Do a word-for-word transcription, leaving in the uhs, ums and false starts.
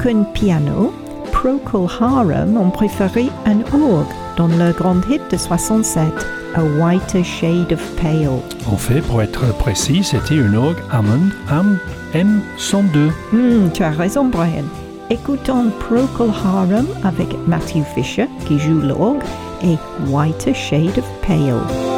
qu'un piano, Procol Harum ont préféré un orgue dans leur grand hit de soixante-sept, A Whiter Shade of Pale. En fait, pour être précis, c'était une orgue Hammond M cent deux. Hmm, tu as raison, Brian. Écoutons Procol Harum avec Matthew Fisher qui joue l'orgue et Whiter Shade of Pale.